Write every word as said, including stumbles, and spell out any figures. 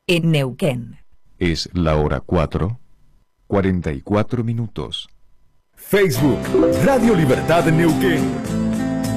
en Neuquén. Es la hora cuatro, cuarenta y cuatro minutos. Facebook, Radio Libertad Neuquén.